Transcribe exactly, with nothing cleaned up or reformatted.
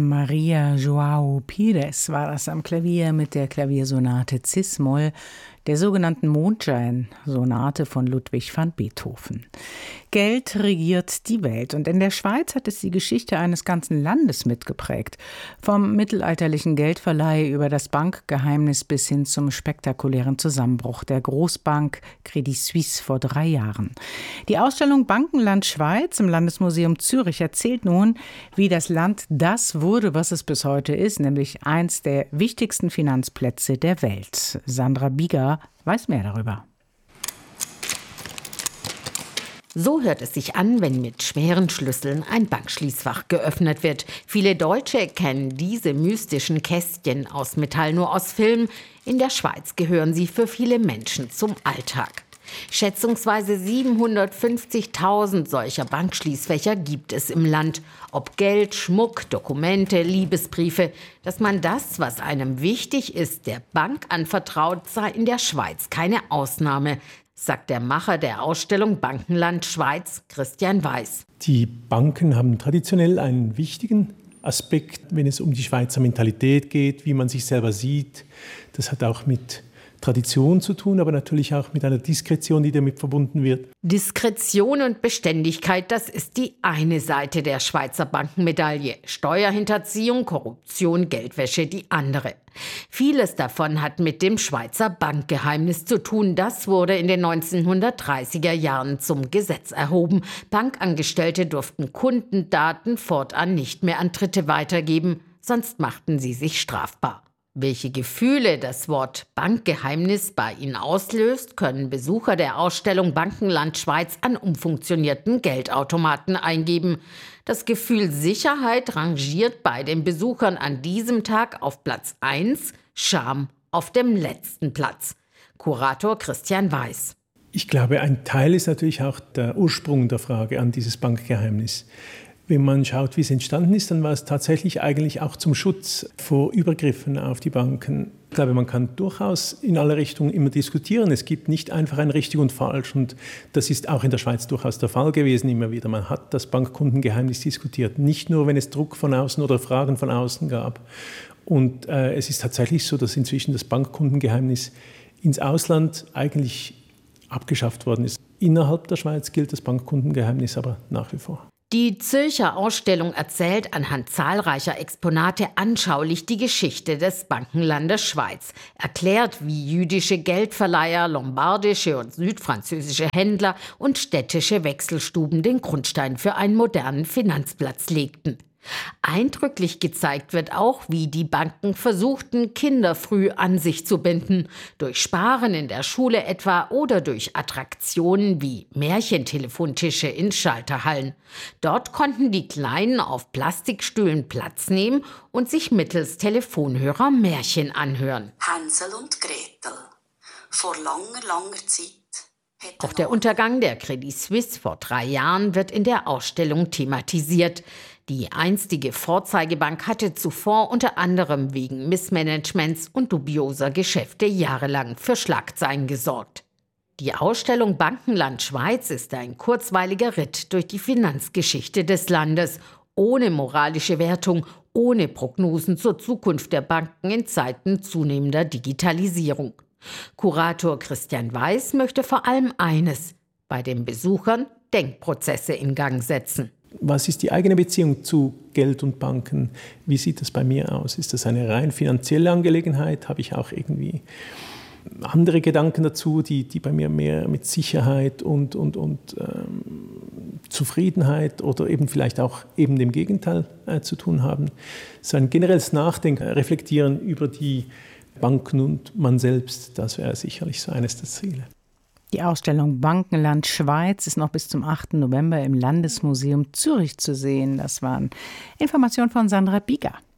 Maria João Pires war das am Klavier mit der Klaviersonate Cis-Moll, der sogenannten Mondschein-Sonate von Ludwig van Beethoven. Geld regiert die Welt und in der Schweiz hat es die Geschichte eines ganzen Landes mitgeprägt. Vom mittelalterlichen Geldverleih über das Bankgeheimnis bis hin zum spektakulären Zusammenbruch der Großbank Credit Suisse vor drei Jahren. Die Ausstellung Bankenland Schweiz im Landesmuseum Zürich erzählt nun, wie das Land das wurde, was es bis heute ist, nämlich eins der wichtigsten Finanzplätze der Welt. Sandra Bieger weiß mehr darüber. So hört es sich an, wenn mit schweren Schlüsseln ein Bankschließfach geöffnet wird. Viele Deutsche kennen diese mystischen Kästchen aus Metall nur aus Filmen. In der Schweiz gehören sie für viele Menschen zum Alltag. Schätzungsweise siebenhundertfünfzigtausend solcher Bankschließfächer gibt es im Land. Ob Geld, Schmuck, Dokumente, Liebesbriefe, dass man das, was einem wichtig ist, der Bank anvertraut, sei in der Schweiz keine Ausnahme, sagt der Macher der Ausstellung Bankenland Schweiz, Christian Weiß. Die Banken haben traditionell einen wichtigen Aspekt, wenn es um die Schweizer Mentalität geht, wie man sich selber sieht. Das hat auch mit Tradition zu tun, aber natürlich auch mit einer Diskretion, die damit verbunden wird. Diskretion und Beständigkeit, das ist die eine Seite der Schweizer Bankenmedaille. Steuerhinterziehung, Korruption, Geldwäsche die andere. Vieles davon hat mit dem Schweizer Bankgeheimnis zu tun. Das wurde in den neunzehnhundertdreißiger Jahren zum Gesetz erhoben. Bankangestellte durften Kundendaten fortan nicht mehr an Dritte weitergeben, sonst machten sie sich strafbar. Welche Gefühle das Wort Bankgeheimnis bei Ihnen auslöst, können Besucher der Ausstellung Bankenland Schweiz an umfunktionierten Geldautomaten eingeben. Das Gefühl Sicherheit rangiert bei den Besuchern an diesem Tag auf Platz eins, Scham auf dem letzten Platz. Kurator Christian Weiß. Ich glaube, ein Teil ist natürlich auch der Ursprung der Frage an dieses Bankgeheimnis. Wenn man schaut, wie es entstanden ist, dann war es tatsächlich eigentlich auch zum Schutz vor Übergriffen auf die Banken. Ich glaube, man kann durchaus in alle Richtungen immer diskutieren. Es gibt nicht einfach ein richtig und falsch. Und das ist auch in der Schweiz durchaus der Fall gewesen immer wieder. Man hat das Bankkundengeheimnis diskutiert. Nicht nur, wenn es Druck von außen oder Fragen von außen gab. Und äh, es ist tatsächlich so, dass inzwischen das Bankkundengeheimnis ins Ausland eigentlich abgeschafft worden ist. Innerhalb der Schweiz gilt das Bankkundengeheimnis aber nach wie vor. Die Zürcher Ausstellung erzählt anhand zahlreicher Exponate anschaulich die Geschichte des Bankenlandes Schweiz, erklärt, wie jüdische Geldverleiher, lombardische und südfranzösische Händler und städtische Wechselstuben den Grundstein für einen modernen Finanzplatz legten. Eindrücklich gezeigt wird auch, wie die Banken versuchten, Kinder früh an sich zu binden, durch Sparen in der Schule etwa oder durch Attraktionen wie Märchentelefontische in Schalterhallen. Dort konnten die Kleinen auf Plastikstühlen Platz nehmen und sich mittels Telefonhörer Märchen anhören. Hänsel und Gretel. Vor langer, langer Zeit. Auch der Untergang der Credit Suisse vor drei Jahren wird in der Ausstellung thematisiert. Die einstige Vorzeigebank hatte zuvor unter anderem wegen Missmanagements und dubioser Geschäfte jahrelang für Schlagzeilen gesorgt. Die Ausstellung Bankenland Schweiz ist ein kurzweiliger Ritt durch die Finanzgeschichte des Landes, ohne moralische Wertung, ohne Prognosen zur Zukunft der Banken in Zeiten zunehmender Digitalisierung. Kurator Christian Weiß möchte vor allem eines: bei den Besuchern Denkprozesse in Gang setzen. Was ist die eigene Beziehung zu Geld und Banken? Wie sieht das bei mir aus? Ist das eine rein finanzielle Angelegenheit? Habe ich auch irgendwie andere Gedanken dazu, die, die bei mir mehr mit Sicherheit und, und, und ähm, Zufriedenheit oder eben vielleicht auch eben dem Gegenteil äh, zu tun haben? So ein generelles Nachdenken, Reflektieren über die Banken und man selbst, das wäre sicherlich so eines der Ziele. Die Ausstellung Bankenland Schweiz ist noch bis zum achten November im Landesmuseum Zürich zu sehen. Das waren Informationen von Sandra Bieger.